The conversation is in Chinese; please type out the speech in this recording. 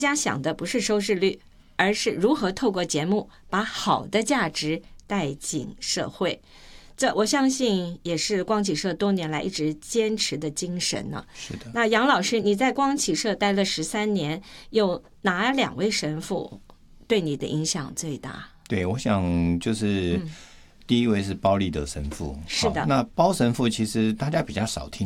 大家想的不是收视率，而是如何透过节目把好的价值带进社会。这我相信也是光启社多年来一直坚持的精神呢。 是的。 那杨老师，你在光启社待了13年，有哪2位神父对你的影响最大？ 对，我想就是第一位是包立德神父。 是的。 那包神父其实大家比较少听